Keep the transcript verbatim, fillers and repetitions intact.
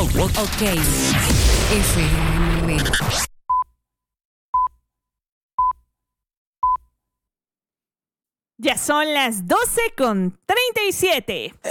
Oh, ok. F M B. Ya son las doce con treinta y siete.